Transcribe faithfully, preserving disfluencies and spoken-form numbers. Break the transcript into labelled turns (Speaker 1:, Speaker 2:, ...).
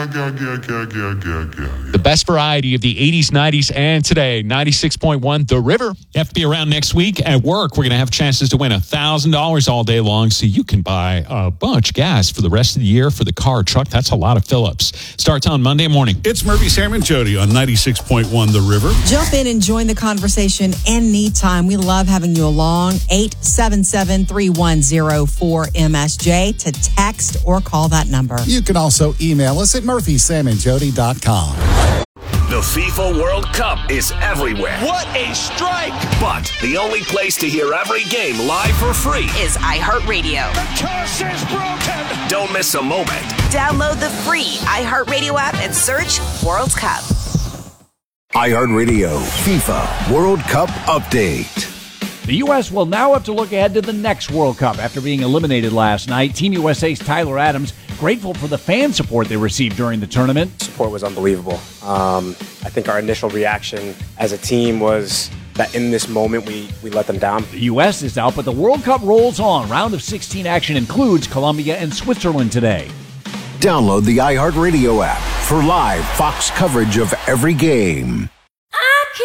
Speaker 1: The best variety of the eighties, nineties, and today. ninety-six point one The River.
Speaker 2: You have to be around next week at work. We're going to have chances to win one thousand dollars all day long so you can buy a bunch of gas for the rest of the year for the car or truck. That's a lot of fill-ups. Starts on Monday morning.
Speaker 3: It's Murphy, Sam, and Jody on ninety-six point one The River.
Speaker 4: Jump in and join the conversation anytime. We love having you along. eight seven seven, three one zero, four M S J to text or call that number.
Speaker 5: You can also email us at murphy sam and jody dot com.
Speaker 6: The FIFA World Cup is everywhere.
Speaker 7: What a strike!
Speaker 6: But the only place to hear every game live for free
Speaker 8: is iHeartRadio.
Speaker 7: The curse is broken!
Speaker 6: Don't miss a moment.
Speaker 8: Download the free iHeartRadio app and search World Cup.
Speaker 9: iHeartRadio FIFA World Cup Update.
Speaker 10: The U S will now have to look ahead to the next World Cup after being eliminated last night. Team U S A's Tyler Adams grateful for the fan support they received during the tournament.
Speaker 11: Support was unbelievable. Um, I think our initial reaction as a team was that in this moment we, we let them down.
Speaker 10: The U S is out, but the World Cup rolls on. Round of sixteen action includes Colombia and Switzerland today.
Speaker 9: Download the iHeartRadio app for live Fox coverage of every game.